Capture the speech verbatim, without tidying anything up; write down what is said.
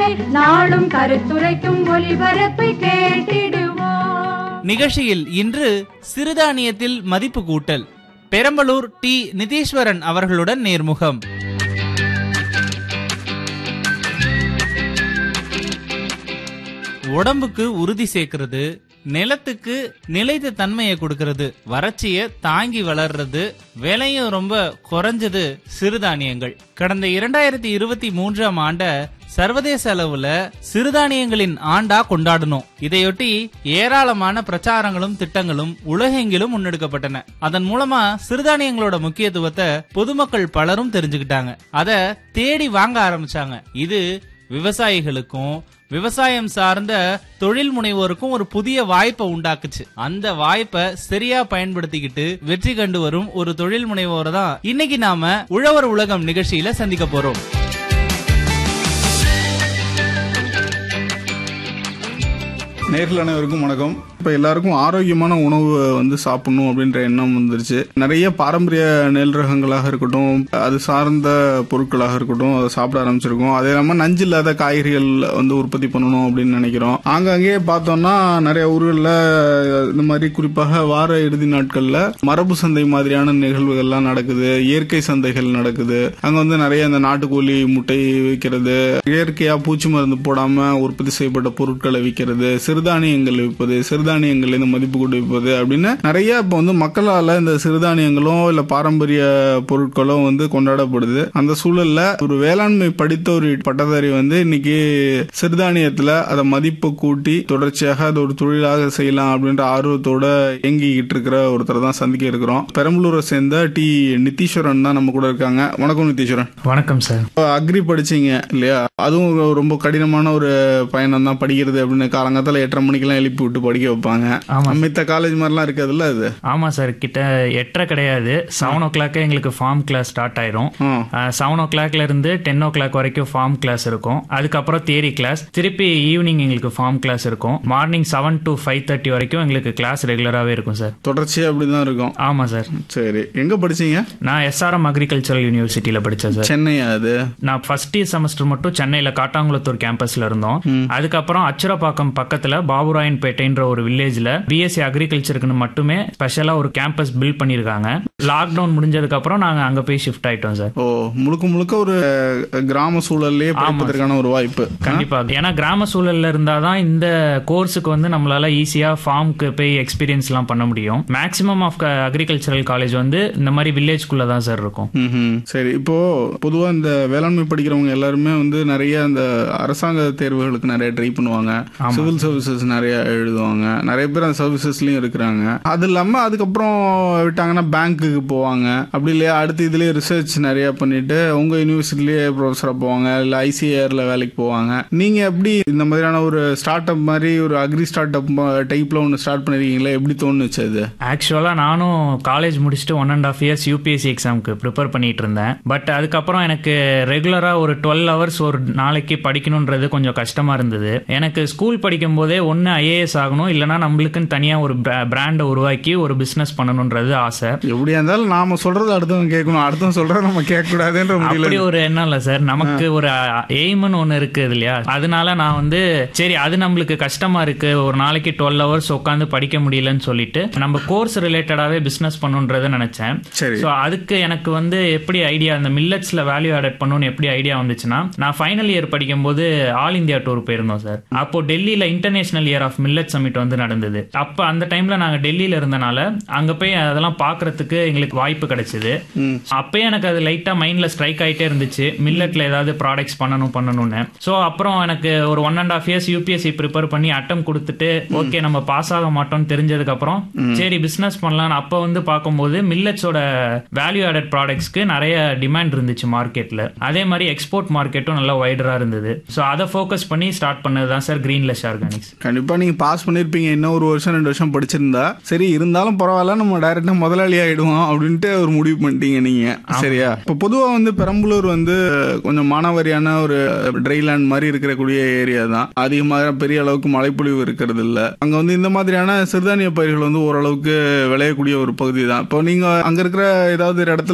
நாளும் கருத்துரைக்கும் ஒலிபரப்பை கேட்டிடுவோம். நிகழ்ச்சியில் இன்று சிறுதானியத்தில் மதிப்பு கூட்டல், பெரம்பலூர் டி நிதீஸ்வரன் அவர்களுடன் நேர்முகம். உடம்புக்கு உறுதி சேர்க்கிறது, நிலத்துக்கு நிலைத்த தன்மையை கொடுக்கிறது, வறட்சிய தாங்கி வளர்றது, விலையும் ரொம்ப குறைஞ்சது சிறுதானியங்கள். கடந்த இரண்டாயிரத்தி இருபத்தி மூன்றாம் ஆண்ட சர்வதேச அளவுல சிறுதானியங்களின் ஆண்டா கொண்டாடணும். இதையொட்டி ஏராளமான பிரச்சாரங்களும் திட்டங்களும் உலகெங்கிலும் முன்னெடுக்கப்பட்டன. அதன் மூலமா சிறுதானியங்களோட முக்கியத்துவத்தை பொதுமக்கள் பலரும் தெரிஞ்சுக்கிட்டாங்க, அத தேடி வாங்க ஆரம்பிச்சாங்க. இது விவசாயிகளுக்கும் விவசாயம் சார்ந்த தொழில் முனைவோருக்கும் ஒரு புதிய வாய்ப்பை உண்டாக்குச்சு. அந்த வாய்ப்பை சரியா பயன்படுத்திக்கிட்டு வெற்றி கண்டு வரும் ஒரு தொழில் முனைவோரை தான் இன்னைக்கு நாம உழவர் உலகம் நிகழ்ச்சியில சந்திக்க போறோம். நேயர்கள் அனைவருக்கும் வணக்கம். இப்போ எல்லாருக்கும் ஆரோக்கியமான உணவு வந்து சாப்பிடணும் அப்படின்ற எண்ணம் வந்துருச்சு. நிறைய பாரம்பரிய நெல் ரகங்களாக இருக்கட்டும், அது சார்ந்த பொருட்களாக இருக்கட்டும், அதை சாப்பிட ஆரம்பிச்சிருக்கோம். அதே இல்லாமல் நஞ்சு இல்லாத காய்கறிகள் வந்து உற்பத்தி பண்ணணும் அப்படின்னு நினைக்கிறோம். ஆங்காங்கே பார்த்தோம்னா நிறைய ஊர்களில் இந்த மாதிரி குறிப்பாக வார இறுதி நாட்களில் மரபு சந்தை மாதிரியான நிகழ்வுகள்லாம் நடக்குது. இயற்கை சந்தைகள் நடக்குது. அங்கே வந்து நிறைய இந்த நாட்டுக்கோழி முட்டை விற்கிறது, இயற்கையா பூச்சி மருந்து போடாம உற்பத்தி செய்யப்பட்ட பொருட்களை விற்கிறது, சிறுதானியங்கள் விற்பது, சிறுதானியங்கள் இந்த மதிப்பு கூட்டு விற்பது அப்படின்னு நிறைய இப்போ வந்து மக்களால இந்த சிறுதானியங்களும் இல்ல பாரம்பரிய பொருட்களும் வந்து கொண்டாடப்படுது. அந்த சூழல்ல ஒரு வேளாண்மை படித்த ஒரு பட்டதாரி வந்து இன்னைக்கு சிறுதானியத்துல அதை மதிப்பு கூட்டி தொடர்ச்சியாக அது ஒரு தொழிலாக செய்யலாம் அப்படின்ற ஆர்வத்தோட இயங்கிக்கிட்டு இருக்கிற ஒருத்தர் தான் சந்திக்க இருக்கிறோம். பெரம்பலூரை சேர்ந்த டி நிதீஸ்வரன் தான் நம்ம கூட இருக்காங்க. வணக்கம் நிதீஸ்வரன். வணக்கம் சார். அக்ரி படிச்சீங்க இல்லையா? அதுவும் ரொம்ப கடினமான ஒரு பயணம் தான் படிக்கிறது அப்படின்னு. காலங்காலத்துல எட்டரை மணிக்கெல்லாம் எழுப்பி விட்டு படிக்க வைப்பாங்க. மித்த காலேஜ் மாதிரிலாம் இருக்காதுல்ல அது? ஆமா சார், கிட்ட எட்டரை கிடையாது, செவன் ஓ கிளாக் எங்களுக்கு ஃபார்ம் கிளாஸ் ஸ்டார்ட் ஆயிரும். செவன் ஓ கிளாக்ல இருந்து டென் ஓ கிளாக் வரைக்கும் ஃபார்ம் கிளாஸ் இருக்கும். அதுக்கப்புறம் தியரி கிளாஸ், திருப்பி ஈவினிங் எங்களுக்கு ஃபார்ம் கிளாஸ் இருக்கும். Morning seven to five thirty வரைக்கும் எங்களுக்கு கிளாஸ் ரெகுலராகவே இருக்கும் சார். தொடர்ச்சியா அப்படிதான் இருக்கும். ஆமா சார். சரி, எங்க படிச்சீங்க? நான் எஸ்ஆர்எம் அக்ரிகல்ச்சரல் யூனிவர்சிட்டியில படிச்சேன் சார். சென்னையா அது? நான் ஃபர்ஸ்ட் இயர் செமஸ்டர் மட்டும் சென்னையில காட்டாங்குளத்தூர் கேம்பஸ்ல இருந்தோம். அதுக்கப்புறம் அச்சுரப்பாக்கம் பக்கத்துல பாபுராயன்பேட்டைன்ற ஒரு வில்லேஜ்ல பிஎஸ்சி அக்ரிகல்ச்சருக்குன்னு மட்டுமே ஸ்பெஷலா ஒரு கேம்பஸ் பில்ட் பண்ணிருக்காங்க. லாக்டவுன் முடிஞ்சதுக்கு அப்புறம் நாங்க அங்க போய் ஷிஃப்ட் ஆயிட்டோம் சார். ஓ, முழுக்க முழுக்க ஒரு கிராம சூழல்லே படிப்பதற்கான ஒரு வாய்ப்பு. கண்டிப்பா, ஏன்னா கிராம சூழல்ல இருந்தாதான் இந்த கோர்ஸுக்கு வந்து நம்மளால ஈஸியா ஃபார்முக்கு போய் எக்ஸ்பீரியன்ஸ் எல்லாம் பண்ண முடியும். மேக்ஸிமம் ஆஃப் அக்ரிகல்ச்சரல் காலேஜ் வந்து இந்த மாதிரி வில்லேஜ்குள்ள தான் சார் இருக்கும். சரி, இப்போ பொதுவா இந்த வேளாண்மை படிக்கிறவங்க எல்லாருமே வந்து நிறைய இந்த அரசாங்க தேர்வுகளுக்கு நிறைய ட்ரை பண்ணுவாங்க, சிவில் சர்வீசஸ் நிறைய எழுதுவாங்க, நிறைய பேர் அந்த சர்வீசஸ்லயும் இருக்கிறாங்க. அது இல்லாம அதுக்கப்புறம் விட்டாங்கன்னா பேங்க்குக்கு போவாங்க, அப்படி இல்லையா அடுத்து இதுலயே ரிசர்ச் நிறைய பண்ணிட்டு உங்க யூனிவர்சிட்டிலேயே ப்ரொஃபஸரா போவாங்க, இல்ல ஐசிஏஆர்ல வேலைக்கு போவாங்க. நீங்க எப்படி இந்த மாதிரியான ஒரு ஸ்டார்ட் அப் மாதிரி ஒரு அக்ரி ஸ்டார்ட் அப் டைப்ல ஒன்று ஸ்டார்ட் பண்ணிருக்கீங்களா? எப்படி தோணுச்சு அது? ஆக்சுவலா நானும் காலேஜ் முடிச்சுட்டு one and half years UPSC எக்ஸாமுக்கு ப்ரிப்பேர் பண்ணிட்டு இருந்தேன். பட் அதுக்கப்புறம் எனக்கு ரெகுலரா ஒரு டுவெல் ஹவர்ஸ் ஒரு நாளைக்கு படிக்கணும்ன்றது கொஞ்சம் கஷ்டமா இருந்தது. எனக்கு ஸ்கூல் படிக்கும் போதே ஒன்னு ஐஏஎஸ் ஆகணும், இல்லைன்னா நம்மளுக்குன்னு தனியா ஒரு பிராண்டை உருவாக்கி ஒரு பிசினஸ் பண்ணணும்ன்றது ஆசை. எப்படியா இருந்தாலும் நாம சொல்றது அடுத்தவங்க கேட்கணும், அடுத்தவங்க சொல்றத நம்ம கேட்க கூடாதுன்ற அப்படி ஒரு எண்ணம் இல்ல சார். நமக்கு ஒரு எய்ம்னு ஒண்ணு இருக்கு இல்லையா? அதனால நான் வந்து சரி அது நம்மளுக்கு கஷ்டமா இருக்கு, ஒரு நாளைக்கு டுவெல் ஹவர்ஸ் உட்காந்து படிக்க முடியலன்னு சொல்லிட்டு நம்ம கோர்ஸ் ரிலேட்டடாவே பிசினஸ் பண்ணுன்றத நினைச்சேன். ஸோ அதுக்கு எனக்கு வந்து எப்படி ஐடியா, இந்த மில்லட்ஸ்ல வேல்யூ ஆடட் பண்ணணும்னு எப்படி ஐடியா வந்துச்சுன்னா, நான் ஃபைனல் இயர் படிக்கும் போது ஆல் இந்தியா டூர் போயிருந்தோம் சார். அப்போ டெல்லியில international year of millet submit வந்து நடந்தது. அப்ப அந்த டைம்ல நாங்க டெல்லியில இருந்தனால அங்க போய் அதெல்லாம் பாக்குறதுக்கு எங்களுக்கு வாய்ப்பு கிடைச்சது. அப்பயே எனக்கு அது லைட்டா மைண்ட்ல ஸ்ட்ரைக் ஆயிட்டே இருந்துச்சு, மில்லட்ல ஏதாவது ப்ராடக்ட்ஸ் பண்ணணும் பண்ணணும்னு. சோ அப்புறம் எனக்கு ஒரு one and half years UPSC prepare பண்ணி அட்டம் கொடுத்துட்டு ஓகே நம்ம பாஸ் ஆக மாட்டோம்னு தெரிஞ்சதுக்கு அப்புறம் சரி பிசினஸ் பண்ணலாம். அப்ப வந்து பார்க்கும்போது மில்லட்ஸோட வேல்யூ ஆடட் ப்ராடக்ட்ஸ்க்கு நிறைய டிமாண்ட் இருந்துச்சு மார்க்கெட்ல. அதே மாதிரி எக்ஸ்போர்ட் மார்க்கெட்டும் நல்லா வைடரா இருந்தது. சோ அதை ஃபோக்கஸ் பண்ணி ஸ்டார்ட் பண்ணதுதான் சார் கிரீன்லெஸ் ஆர்கானிக்ஸ். கண்டிப்பா நீங்க பாஸ் பண்ணிருப்பீங்க, இன்னும் ஒரு வருஷம் ரெண்டு வருஷம் படிச்சிருந்தா சரி, இருந்தாலும் பரவாயில்ல நம்ம டைரக்டா முதலாளி ஆயிடுவோம் அப்படின்ட்டு ஒரு முடிவு பண்ணிட்டீங்க நீங்க. சரியா? இப்ப பொதுவா வந்து பெரம்பலூர் வந்து கொஞ்சம் மானாவாரியான ஒரு ட்ரைலேண்ட் மாதிரி இருக்கக்கூடிய ஏரியா தான். அதிகமாக பெரிய அளவுக்கு மழைப்பொழிவு இருக்கிறது இல்ல. அங்க வந்து இந்த மாதிரியான சிறுதானிய பயிர்கள் வந்து ஓரளவுக்கு விளையக்கூடிய ஒரு பகுதி தான். இப்போ நீங்க அங்க இருக்கிற ஏதாவது இடத்துல